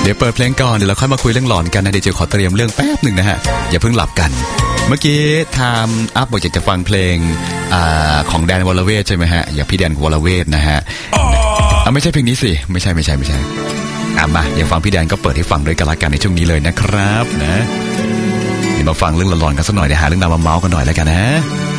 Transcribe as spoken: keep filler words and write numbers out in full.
เดี๋ยวเปิดเพลงก่อนเดี๋ยวเราค่อยมาคุยเรื่องหลอนกันนะเดี๋ยวจะขอเตรียมเรื่องแป๊บหนึ่งนะฮะอย่าเพิ่งหลับกันเมื่อกี้ไทม์อัพบอกอยากจะฟังเพลงอ่าของแดนวรเวทใช่ไหมฮะอย่าพี่แดนวรเวทนะฮะอ่าไม่ใช่เพลงนี้สิไม่ใช่ไม่ใช่ไม่ใช่อ่ะมาอยากฟังพี่แดนก็เปิดให้ฟังด้วยกันละกันในช่วงนี้เลยนะครับนะเดี๋ยวมาฟังเรื่องหลอนๆกันสักหน่อยเดี๋ยวหาเรื่องราวมาเมาส์กันหน่อยแล้วกันนะ